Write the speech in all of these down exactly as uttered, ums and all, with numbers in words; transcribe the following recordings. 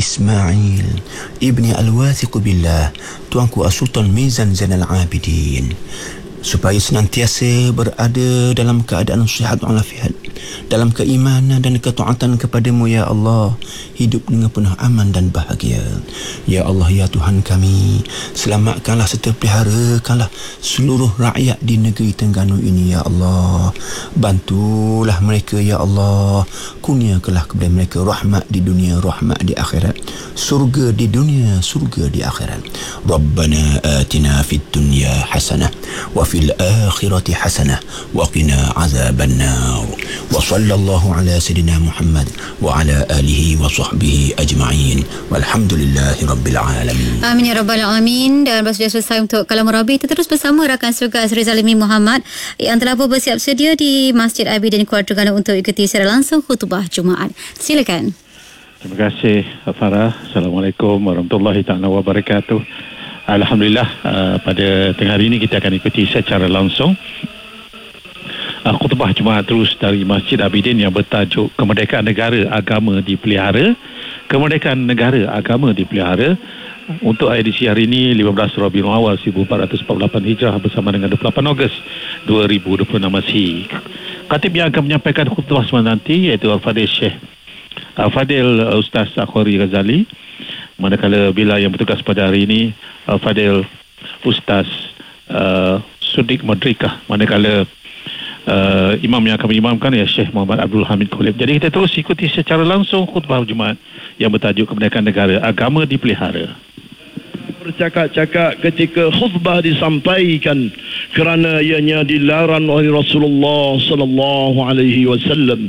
Ismail ibni Al-Wathiq Billah, Tuanku As-Sultan Mizan Zainal Abidin, supaya senantiasa berada dalam keadaan sihat walafiat, dalam keimanan dan ketaatan kepadamu ya Allah, hidup dengan penuh aman dan bahagia. Ya Allah, ya Tuhan kami, selamatkanlah serta peliharakanlah seluruh rakyat di negeri Terengganu ini ya Allah. Bantulah mereka ya Allah, kurniakanlah kepada mereka rahmat di dunia, rahmat di akhirat, surga di dunia, surga di akhirat. Rabbana atina fid dunya hasanah wa fil akhirati hasanah wa qina azaban nar. Wa sallallahu ala sayyidina Muhammad wa ala alihi wa sahbihi ajma'in. Walhamdulillahi rabbil alamin. Amin ya rabbal alamin. Dan sudah selesai untuk Kalam Rabi. Kita terus bersama rakan surga Azri Zalimi Muhammad yang telah pun bersiap sedia di Masjid Abidin Kuala Terengganu untuk ikuti secara langsung khutbah Jumaat. Silakan. Terima kasih Farah. Assalamualaikum warahmatullahi taala wabarakatuh. Alhamdulillah, uh, pada tengah hari ini kita akan ikuti secara langsung uh, khutbah Jumaat terus dari Masjid Abidin yang bertajuk Kemerdekaan Negara Agama Dipelihara. Kemerdekaan Negara Agama Dipelihara untuk edisi hari ini lima belas Rabiul Awal seribu empat ratus empat puluh lapan Hijrah bersama dengan dua puluh lapan Ogos dua ribu dua puluh enam Masih. Khatib yang akan menyampaikan khutbah semalam nanti iaitu Al-Fadil Syekh Al-Fadil Ustaz Akhwari Ghazali. Manakala bila yang bertugas pada hari ini Al-Fadil Ustaz uh, Sudik Madrikah. Manakala uh, imam yang akan mengimamkan ya Syekh Muhammad Abdul Hamid Khulib. Jadi kita terus ikuti secara langsung khutbah Jumaat yang bertajuk Kemerdekaan Negara Agama Dipelihara. Bercakap-cakap ketika khutbah disampaikan kerana ianya dilarang oleh Rasulullah sallallahu alaihi wasallam.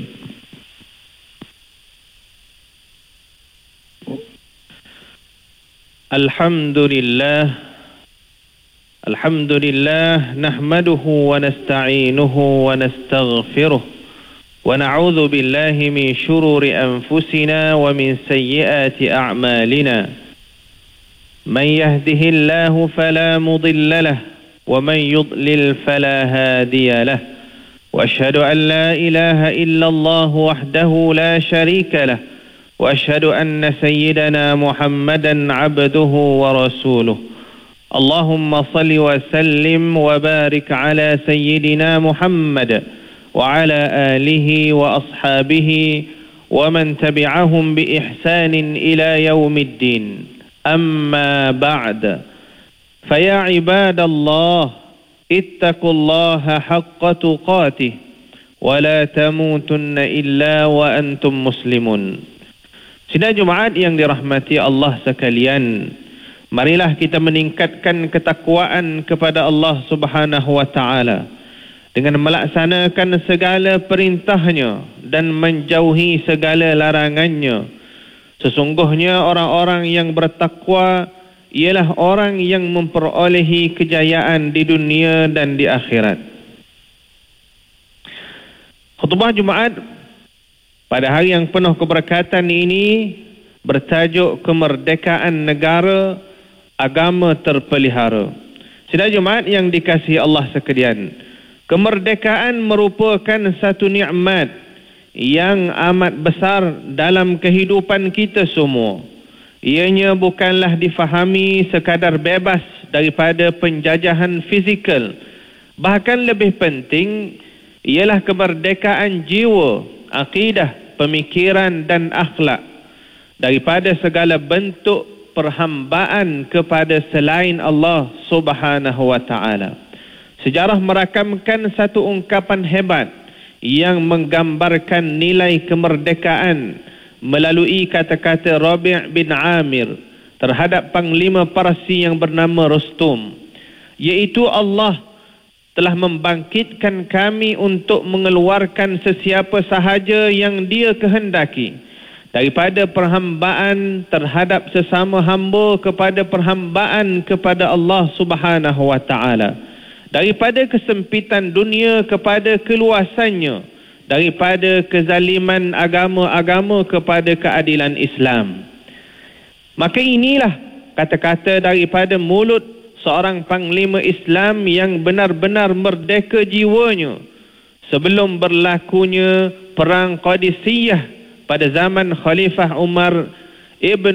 Alhamdulillah Alhamdulillah nahmaduhu wa nasta'inuhu wa nastaghfiruh wa na'udzu billahi min shururi anfusina wa min sayyiati a'malina. Man yahdihillahu fala mudilla lahu wa man yudlil fala hadiya lahu. Wa ashhadu an la ilaha illallah wahdahu la sharika lahu. وأشهد أن سيدنا محمدا عبده ورسوله. اللهم صل وسلم وبارك على سيدنا محمد وعلى آله وأصحابه ومن تبعهم بإحسان إلى يوم الدين. أما بعد، فيا عباد الله اتقوا الله حق تقاته ولا تموتن إلا وأنتم مسلمون. Sidang Jumaat yang dirahmati Allah sekalian, marilah kita meningkatkan ketakwaan kepada Allah Subhanahu wa taala dengan melaksanakan segala perintahnya dan menjauhi segala larangannya. Sesungguhnya orang-orang yang bertakwa ialah orang yang memperolehi kejayaan di dunia dan di akhirat. Khutbah Jumaat pada hari yang penuh keberkatan ini bertajuk Kemerdekaan Negara Agama Terpelihara. Sidang Jumaat yang dikasihi Allah sekalian, kemerdekaan merupakan satu nikmat yang amat besar dalam kehidupan kita semua. Ianya bukanlah difahami sekadar bebas daripada penjajahan fizikal. Bahkan lebih penting ialah kemerdekaan jiwa, akidah, pemikiran dan akhlak daripada segala bentuk perhambaan kepada selain Allah Subhanahu wa taala. Sejarah merakamkan satu ungkapan hebat yang menggambarkan nilai kemerdekaan melalui kata-kata Rabi' bin Amir terhadap panglima Parsi yang bernama Rustum, iaitu Allah telah membangkitkan kami untuk mengeluarkan sesiapa sahaja yang dia kehendaki daripada perhambaan terhadap sesama hamba kepada perhambaan kepada Allah Subhanahu wa taala, daripada kesempitan dunia kepada keluasannya, daripada kezaliman agama-agama kepada keadilan Islam. Maka inilah kata-kata daripada mulut seorang panglima Islam yang benar-benar merdeka jiwanya sebelum berlakunya perang Qadisiyah pada zaman Khalifah Umar Ibn